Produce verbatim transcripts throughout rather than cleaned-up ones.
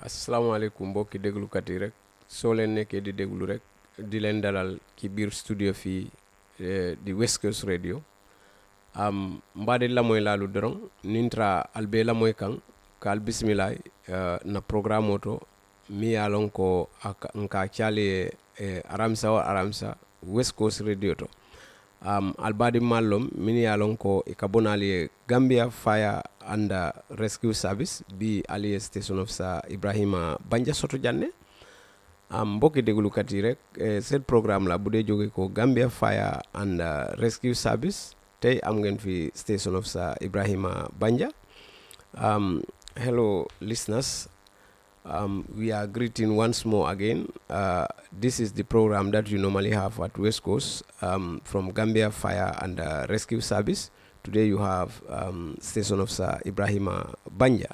asalaamaaleykum mbokki déglukat yi rek soo leen nekkee di déglu rek di leen dalal ci biir studio fii eh, di West Coast Radio am mbaade lamoy laalu dorong nintra albe lamoy kan kal bismillah uh, na programo to mi yalon ko aka, nka chali eh, aramsa wa aramsa West Coast Radio to um, albadi mallom mini yalon ko ikabonali Gambia Fire and uh, Rescue Service bi aliye station of sa Ibrahima Banja Soto Janne am mbokki déglukat yi rek eh, seen programme la bu dee jóge ko Gambia Fire and uh, Rescue Service tey am ngeen fi station of sa Ibrahima Banja. Um, hello listeners, um, we are greeting once more again. Uh, this is the program that you normally have at West Coast um, from Gambia Fire and uh, Rescue Service. Today you have um, station of sa Ibrahima Banja.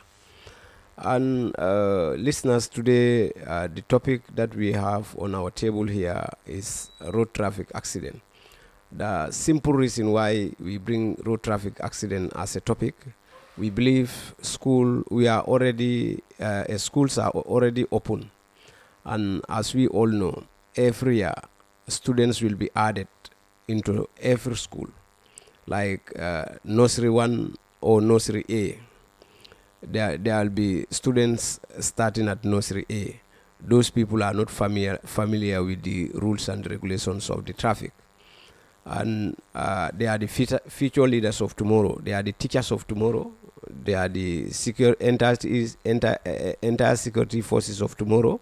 And uh, listeners, today uh, the topic that we have on our table here is road traffic accident. The simple reason why we bring road traffic accident as a topic, we believe school, we are already, uh, uh, schools are already open. And as we all know, every year, students will be added into every school, like uh, nursery one or nursery A. There, there will be students starting at nursery A. Those people are not familiar, familiar with the rules and regulations of the traffic. And uh, they are the future, future leaders of tomorrow. They are the teachers of tomorrow. They are the secure entire, entire, uh, entire security forces of tomorrow.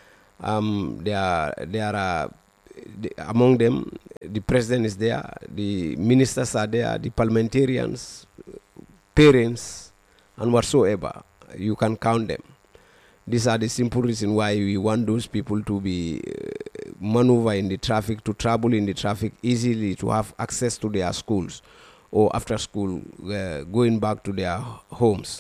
Um, they are, they are uh, the, among them, the president is there, the ministers are there, the parliamentarians, parents, and whatsoever. You can count them. These are the simple reasons why we want those people to be uh, maneuver in the traffic, to travel in the traffic easily, to have access to their schools or after school, uh, going back to their homes.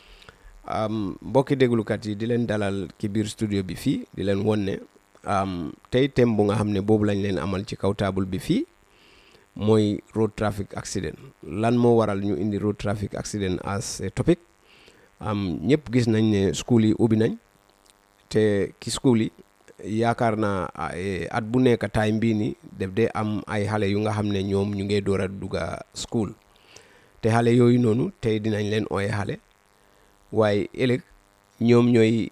Um, mbokki déglukat yi di leen dalal ci biir studio bi fii di leen won ne um, tey thème bu nga xam ne boobu lañ leen amal ci kaw table bi fii mooy road traffic accident. Lan moo waral ñu indi road traffic accident as a topic? am ñëpp gis nañ ne school yi ubbi nañ te ki school yi yaakaar naa at bu nekk time bii nii def dee am ay xale yu nga xam ne ñoom ñu ngi door a dugga school te xale yooyu noonu tey dinañ leen ooye xale waaye ëllëg ñoom ñooy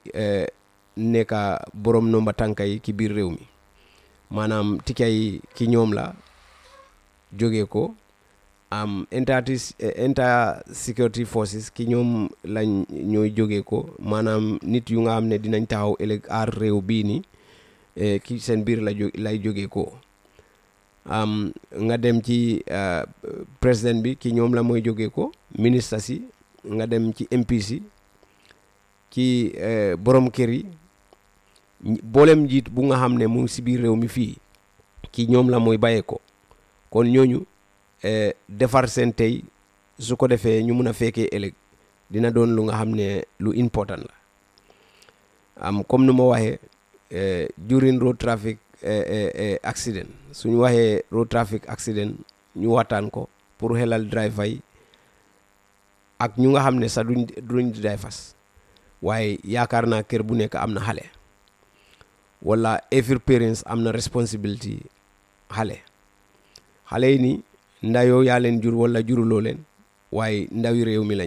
nekka borom nomba tànka yi ci biir réew mi maanaam tika yi ki ñoom la jógee ko am entire entire security forces ki ñoom lañ ñooy jógee ko maanaam nit yu nga xam ne dinañ taxaw ëllëg aar réew bii nii eh, ki seen biir la jó lay jógee ko am nga dem ci uh, président bi ki ñoom la mooy jógee ko ministre si nga dem ci M P si ci uh, borom kër yi boolem njiit bu nga xam ne mu ngi si biir réew mi fii ki ñoom la mooy bàyyee ko kon ñooñu Eh, defar seen tey su ko defee ñu mun a fekkee ëllëg dina doon lu nga xam ne lu important la am comme nu ma waxee eh, during road traffic eh, eh, eh, accident suñu waxee road traffic accident ñu waxtaan ko pour xelal driver yi ak ñu nga xam ne sax duñ duñ drivers waaye yaakaar naa kër bu nekk am na xale wala every parents am na responsibility xale xale yi nii nda yow yaa leen jur wala juruloo leen waaye ndawi réew mi lañ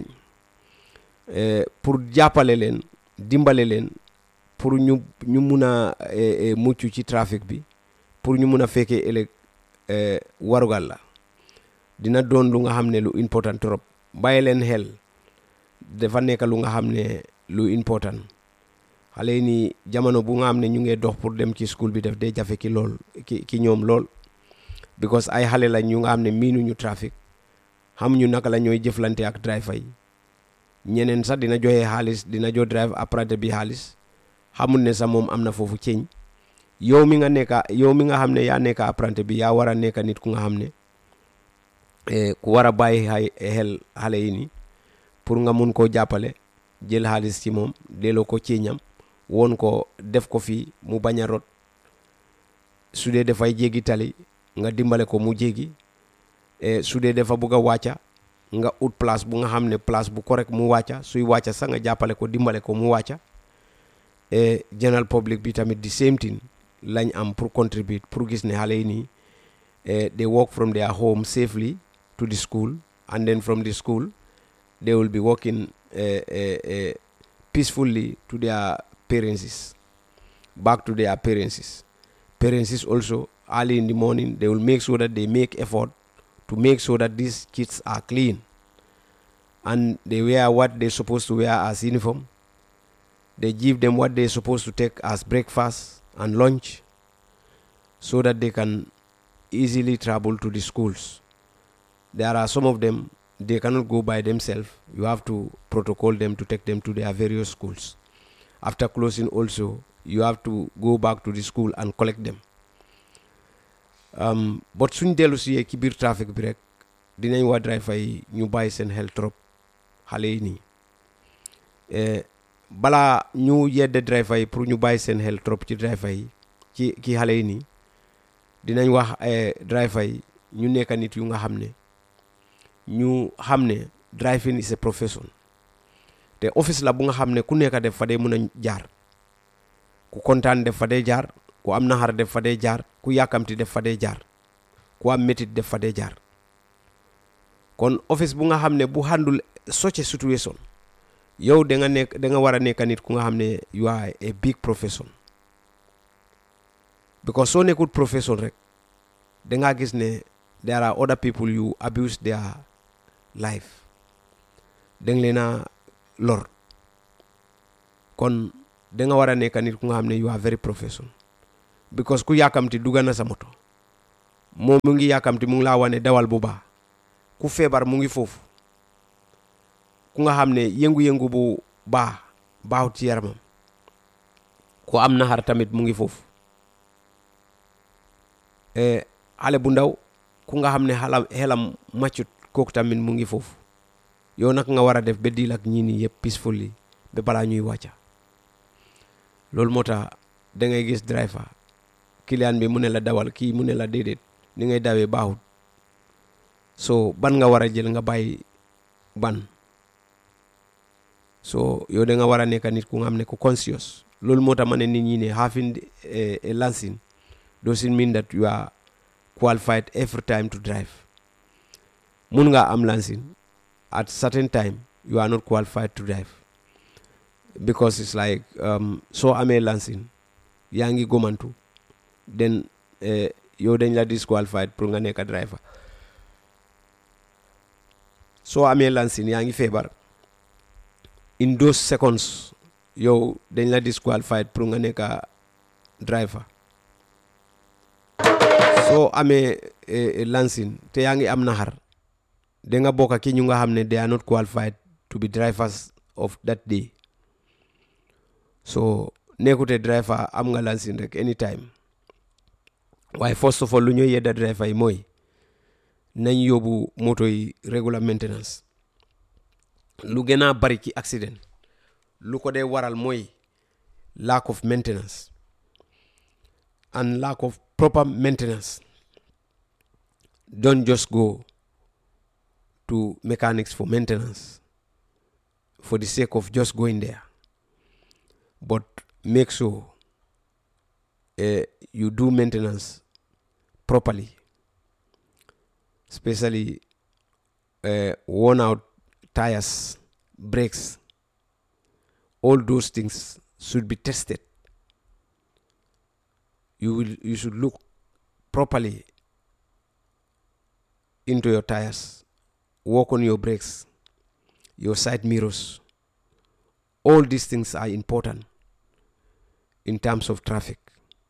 eh, pour jàppale leen dimbale leen pour ñu ñu mun a eh, eh, mucc ci trafic bi pour ñu mun a fekkee ëllëg eh, warugal la dina doon lu nga xam ne lu important trop bàyyi leen xel dafa nekk lu nga xam ne lu important xale yi nii jamono bu nga xam ne ñu ngi dox pour dem ci school bi def dee jafe ki lool ki ki ñoom lool because ay xale la ñu nga xam ne miinuñu trafic xamuñu naka la ñooy jëflante ak driver yi ñeneen sax dina joxe xaalis dina jox drive apprenti bi xaalis xamul ne sax moom am na foofu ceeñ yow mi nga nekka yow mi nga xam ne yaa nekka apprenti bi yaa war a nekka nit ku nga xam ne eh, ku war a bàyyi xel xale yi ni pour nga mun koo jàppale jël xaalis ci moom delloo ko ceeñam woon ko def ko fii mu bañ a rot su dee dafay jéggi tali nga dimbale ko mu jéggi eh, su dee dafa bëgg a wàcca nga ut place bu nga xam ne place bu correct mu wàcca suy wàcca sax nga jàppale ko dimbale ko mu wàcca et general public bi tamit the same thing lañ am pour contribute pour gis ne xale yi nii they walk from their home safely to the school, and then from the school they will be walking uh, uh, uh, peacefully to their parents, back to their parents. Parents also early in the morning they will make sure that they make effort to make sure that these kids are clean and they wear what they're supposed to wear as uniform. They give them what they're supposed to take as breakfast and lunch so that they can easily travel to the schools. There are some of them, they cannot go by themselves. You have to protocol them to take them to their various schools. After closing also, you have to go back to the school and collect them. Um, but suñ dellu si ci biir trafic bi rek dinañ waa driver yi ñu bàyyi seen xel trop xale yi nii eh, balaa ñu yedde driver yi pour ñu bàyyi seen xel trop ci driver yi ci ci xale yi nii dinañ wax eh, driver yi ñu nekk nit yu nga xam ne ñu xam ne driving is a profession te office la bu nga xam ne ku nekk def fa dee mën a jaar ku kontaan def fa dee jaar ku am naxar def fa dee jaar ku yàkkamti def fa dee jaar ku am métit def fa dee jaar kon office bu nga xam ne bu handle such a situation yow da nga nekk da nga war a nekk nit ku nga xam ne you are a big profession because soo nekkul profession rek da nga gis ne there are other people you abuse their life da nga leen a lor kon da nga war a nekk nit ku nga xam ne you are very profession because ku yàkkamti dugga na sa moto moom mu ngi yàkkamti mu ngi laa wane dawal bu baax ku feebar mu ngi foofu ku nga xam ne yëngu-yëngu bu baax baaxut ci yaramam ku am naxar tamit mu ngi foofu xale bu ndaw ku nga xam ne xalam xelam màccut kooku tamit mu ngi foofu yow nag nga war a def ba diil ak ñii nii yëpp peacefully ba balaa ñuy wàcca loolu moo tax da ngay gis driver client bi mu ne la dawal kii mu ne la déedéet ni ngay dawee baaxut so ban nga war a jël nga bàyyi ban so yow da nga war a nekk nit ku nga xam ne ku conscious loolu moo tax ma ne nit ñi ne having a, a license doesn't mean that you are qualified every time to drive mun nga am license at certain time you are not qualified to drive because it's like um, soo amee license yaa ngi gomantu then eh, yow dañ la disqualified pour nga nekk driver soo amee license yaa ngi feebar in those seconds yow dañ la disqualified pour nga nekk driver soo amee eh, license te yaa ngi am naxar da nga bokk ki ñu nga xam ne they are not qualified to be drivers of that day so nekkute driver am nga license rek anytime waaye first of all lu ñuy yedda driver yi mooy nañ yóbbu moto yi regular maintenance lu gën a bari ci accident lu ko dee waral mooy lack of maintenance and lack of proper maintenance. Don't just go to mechanics for maintenance for the sake of just going there, but make sure uh, you do maintenance properly, especially uh, worn out tires, brakes. All those things should be tested. You will you should look properly into your tires, work on your brakes, your side mirrors. All these things are important in terms of traffic.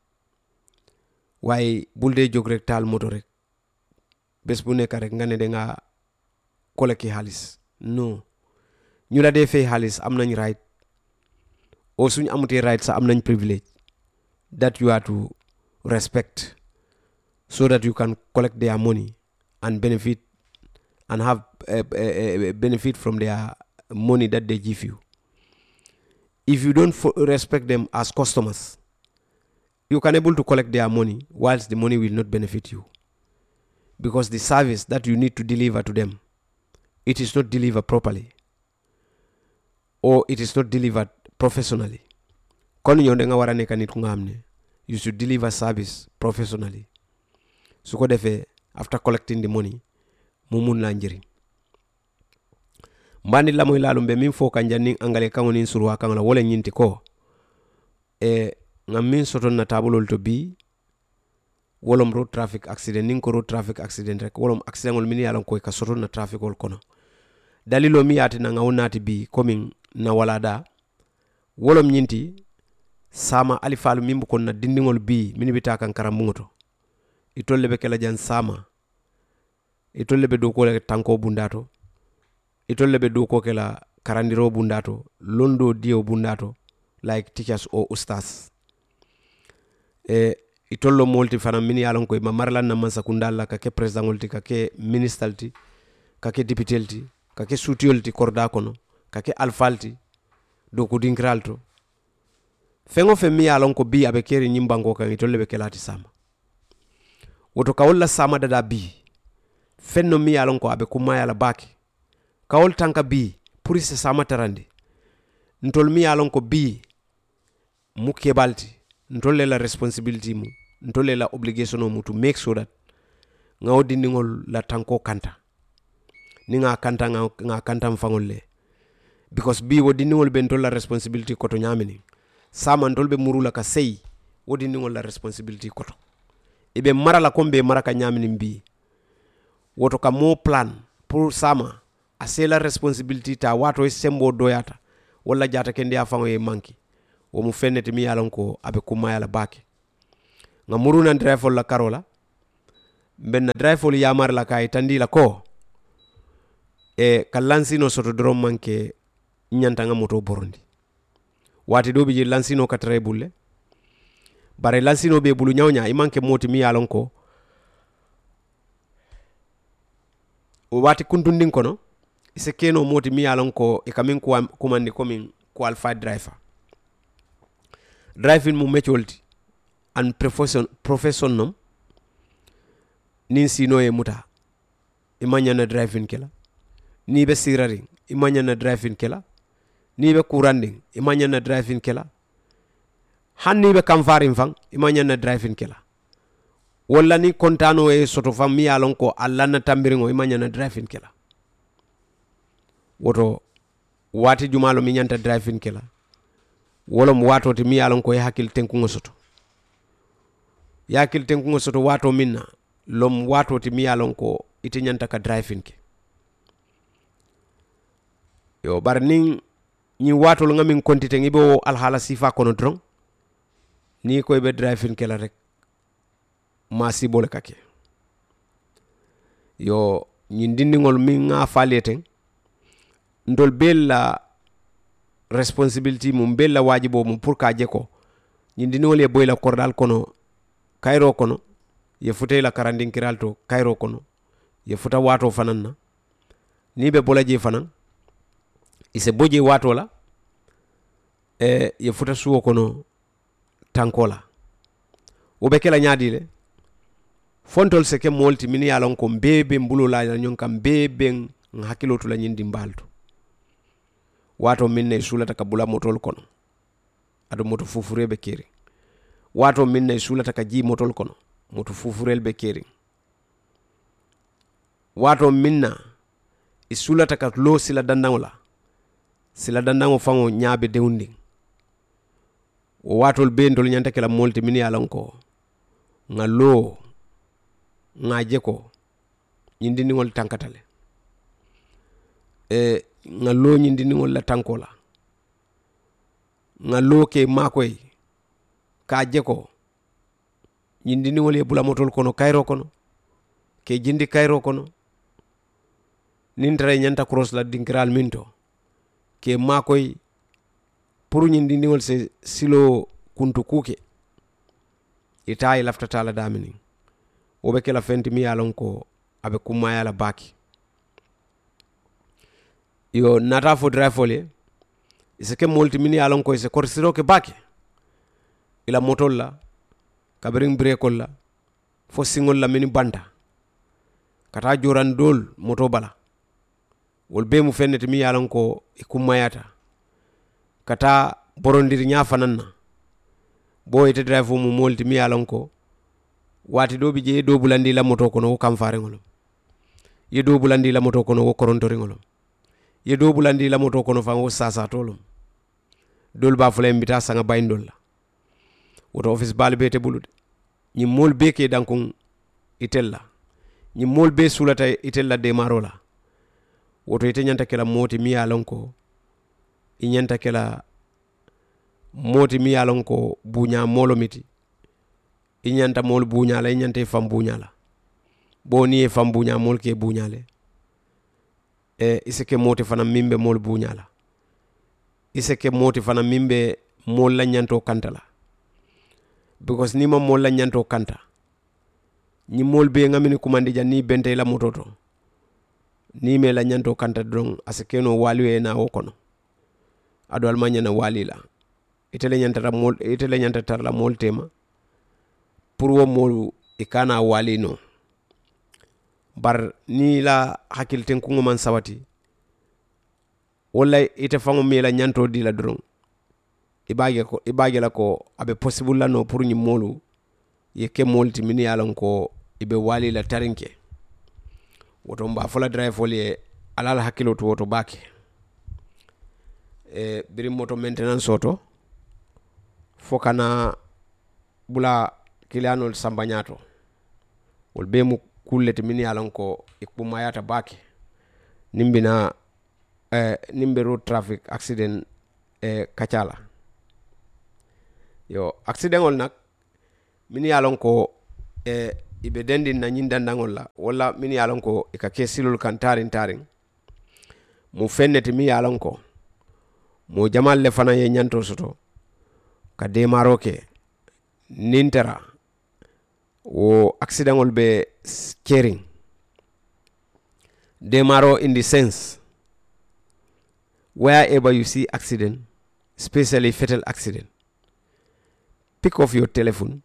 Why bulde jog rek tal moto rek bes bu nek rek nga ne de nga koleki halis? No, ñu la dee fay halis am nañ right, o suñ amutee right sa am nañ privilege that you are to respect, so that you can collect their money and benefit and have a, a, a benefit from their money that they give you. If you don't fo- respect them as customers, you can able to collect their money whilst the money will not benefit you, because the service that you need to deliver to them, it is not delivered properly, or it is not delivered professionally. kon yow da nga war a nekk nit ku nga xam ne you should deliver service professionally su ko defee after collecting the money mu mun laa njëriñ mbandi la moy laalum be min fo kan janni angale kango nin surwa kango la wala nyinti ko e ngam min soton na tabulol to bi wolom road traffic accident nin ko road traffic accident rek wolom accident ol min yalan ko ka soton na traffic ol kono dalilo mi yati na ngawunati bi komin na wala da wolom nyinti sama alifalu mimbu kon na dindingol bi min bita kan karamungoto itolle be kala jan sama itolle be do ko le tanko bundato itolle be do ko kala karandiro bundato londo dio bundato like teachers o ustaz e itollo molti fana min yalon koy ma marlan na man sakundalla ka ke president olti ka ke ministalti ka ke deputelti ka ke sutiolti korda kono ka ke alfalti do ko dinkralto fengo fe mi yalon ko bi abe keri nyimbango kan itolle be kelati sama woto kawlla sama dada bi fenno mi yalon ko abe kuma yala baki kawol tanka bi pour se sama tarande ntol mi yalon ko bi mu kebalti ntolle la responsibility mu ntolle la obligation mu to make sure that ngaw dindingol la tanko kanta ni nga kanta nga, nga kanta mfangol le because bi wo dindingol be ntolla responsibility koto nyamini sama ntolbe murula ka sey wo dindingol la responsibility koto ibe marala kombe maraka nyamini mbi woto ka mo plan pour sama asela responsibility ta wato e sembo doyata wala jata kende afango e manki wo mu fennete mi yalon ko abe kuma yala bake nga muruna drive la karola benna drive ya mar la kay tandi la ko e kalansino soto drom manke nyanta nga moto borondi wati do bi lansino ka trebulle bare lansino be bulu nyawnya imanke moti mi yalon ko o wati kuntundin kono ise keno moti mi yalon ko e kamin ko kumandi komin qualified driver driving mu mecholti an profession profession nom nin sino e muta imanya na driving kela ni be sirari imanya na driving kela ni be kuranding imanya na driving kela hanni be kamfarin fang imanya na driving kela wala ni kontano e soto fam mi yalon ko alla na tambiringo imanya na driving kela woto wati jumalo mi nyanta driving kela wolom wato te mi yalon ko hakil tenkungo soto yakil tenkungo soto wato minna lom wato te mi yalon ko ite nyanta ka driving ke yo bar nin ni wato lo ngamin kontite ngibo alhala sifa kono dron ni ko be driving kela rek ma sibole kake yo nyin dindingol min nga faleten ndol bella responsibility mum bella wajibo mum pour ka je ko nyindi no le boyla kordal kono kayro kono ye futay la karandin kiralto kayro kono ye futa wato fananna ni be bolaje fanan ise boje wato la e ye futa suwo kono tankola o be kala nyaadile fontol se ke molti min yalon ko bebe mbulo la nyon kam bebe nghakilotu la nyindi mbalto wato minne sulata ka bula motol kono ado moto fufurebe keri wato minne sulata ka ji motol kono moto fufurelbe keri wato minna isulata ka lo sila dandangola sila dandango fango nyaabe dewnding wato bendol nyanta kala molti min yalan ko ngalo ngaje ko nyindi ngol tankatale e ngalo nyindi ngol la tankola ngalo ke makoy ka je ko nyindi ngol e bula motol kono kayro kono ke jindi kayro kono nintre nyanta cross la dinkral minto ke makoy pour nyindi ngol se silo kuntu kuke itay laftata la damini obe kala fenti mi yalon ko abe kuma yala baki yo nata fo drafole ise ke molti min yalon ko ise korsiro ke baki ila motol la kabring brekol la fo singol la mini banda kata joran dol moto bala wol be mu fenneti mi yalon ko e kumayata kata borondir nya fananna bo ite drive mu molti mi alon ko wati do bi je do bulandi la moto kono kam fare ngolo ye do bulandi la moto kono wo korontori ngolo ye do bulandi la moto kono fa wo sasa tolum dol ba fule mbita sanga bayndol la woto office bal bete bulude ni mol be ke dankon itella ni mol be sulata itella de marola woto ite nyanta kala moti mi alon ko i nyanta kala moti mi alon ko bunya molo miti i nyanta mol bunya la i nyanta fam bunya la bo ni e fam bunya mol ke bunya le e iseke moti fana mimbe mol bunya la iseke moti fana mimbe mol la nyanto kantala because ni ma mol la nyanto kanta ni mol be ngamini kumandi jani bente la mototo ni me la nyanto kanta dron asekeno waliwe na okono ado almanya na walila itele nyanta mol itele nyanta tar la mol tema pour wo mol ikana walino bar ni la hakilten ko man sawati wala ite fango me la nyanto di la dron ibage ko ibage la ko abe possible la no pour ni molu ye ke molti mini yalon ko ibe wali la tarinke woto mba fola drive folie alala hakilo to woto bake e biri moto maintenance auto fokana bula kilianol sambanyato wol be mu kullete mini yalon ko ikumayata bake nimbina eh, nimbe road traffic accident eh, kachala yo accident ol nak mini yalon ko eh, ibe dendi na nyindandangol la wala mini yalon ko ika kesilul kan tarin tarin mu fenneti mi yalon ko mo jamal le fana ye nyanto soto ka de maroke nintera o accident ol be caring de maro in the sense wherever you see accident, especially fatal accident, pick up your telephone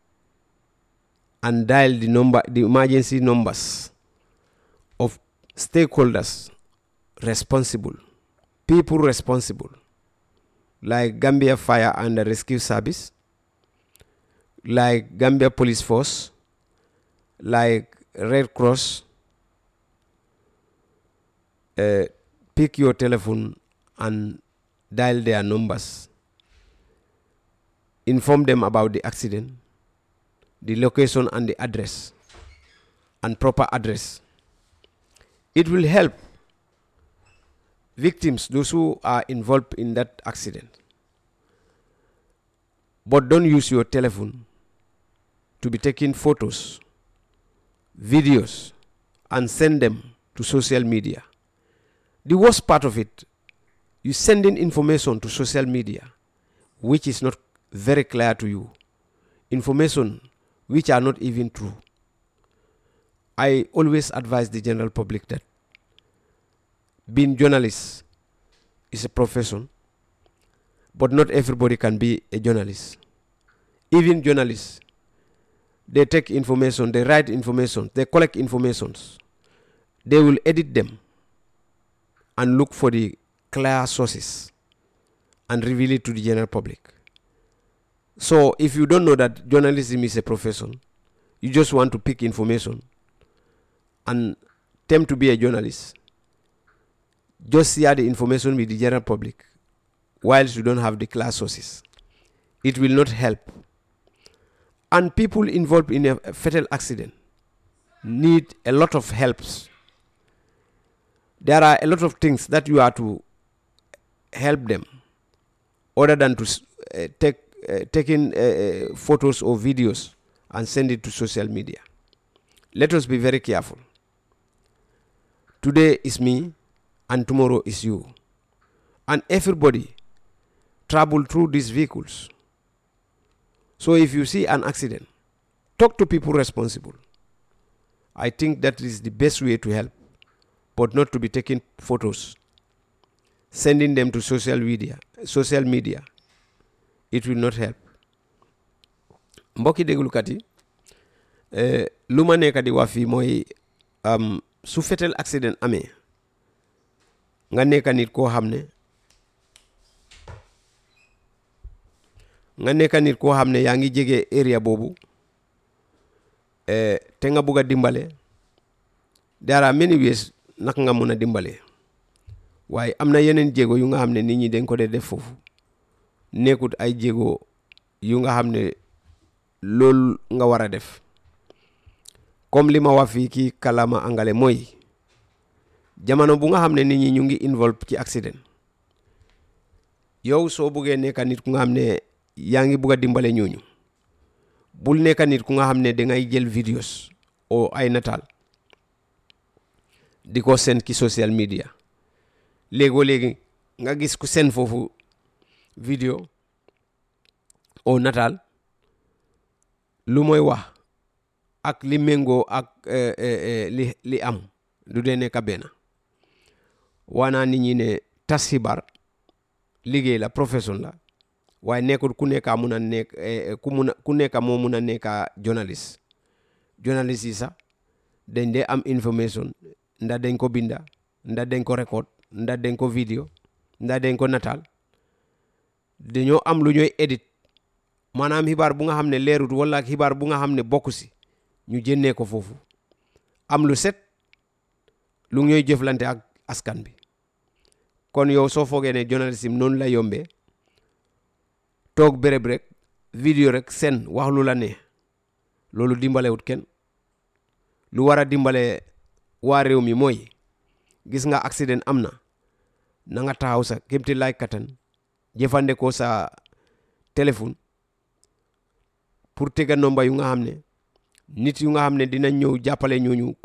and dial the number, the emergency numbers of stakeholders responsible, people responsible, like Gambia Fire and Rescue Service, like Gambia Police Force, like Red Cross. Uh, pick your telephone and dial their numbers. Inform them about the accident, the location and the address, and proper address. It will help victims, those who are involved in that accident. But don't use your telephone to be taking photos, videos, and send them to social media. The worst part of it, you sending information to social media, which is not very clear to you. Information which are not even true. I always advise the general public that being journalist is a profession, but not everybody can be a journalist. Even journalists, they take information, they write information, they collect informations. They will edit them and look for the clear sources and reveal it to the general public. So if you don't know that journalism is a profession, you just want to pick information and attempt to be a journalist, just share the information with the general public whilst you don't have the clear sources. It will not help. And people involved in a fatal accident need a lot of helps. There are a lot of things that you are to help them other than to uh, take uh, taking uh, photos or videos and send it to social media. Let us be very careful. Today is me and tomorrow is you. And everybody travel through these vehicles. So if you see an accident, talk to people responsible. I think that is the best way to help. But not to be taking photos, sending them to social media. Social media, it will not help. Mboki deglu kati, eh, lumane kadi wafi moi um, su fatal accident ame. Nga neka nit ko hamne. nga nekk nit koo xam ne yaa ngi jege area boobu te nga bugg a dimbale there are many ways naka nga mun a dimbale waaye am na yeneen jéego yu nga xam ne nit ñi dañ ko dee def foofu nekkut ay jéego yu nga xam ne loolu nga war a def comme li ma wax fii kii kàllaama angale mooy jamono bu nga xam ne nit ñi ñu ngi involve ci accident yow soo buggee nekka nit ku nga xam ne yaa ngi bugg a dimbale ñooñu bul nekka nit ku nga xam ne dangay jël videos o ay nataal di ko seen ci social media léegoo léegi nga gis ku seen foofu video o nataal lu mooy wax ak li méngoo ak li li am du dee nekka benn waanaa nit ñi ne tas xibaar liggéey la profession la waaye nekkul ku nekka mun a nekk ku mun a ku nekka moo mun a nekka journaliste journaliste yi sax dañ dee am information ndax dañ ko binda ndax dañ ko record ndax dañ ko video ndax dañ ko nataal dañoo am lu ñooy edit maanaam xibaar bu nga xam ne leerut wala xibaar bu nga xam ne bokku si ñu jënnee ko foofu am lu set lu ñooy jëflante ak askan bi kon yow soo foogee ne journalisme noonu la yombee toog béréb rek vidéo rek seen wax lu la ne loolu dimbalewut kenn lu war a dimbale waa réew mi mooy gis nga accident am na na nga taxaw sa kémti laay kattan jëfandikoo sa téléphone pour tega nomba yu nga xam ne nit yu nga xam ne dinañ ñëw jàppale ñooñu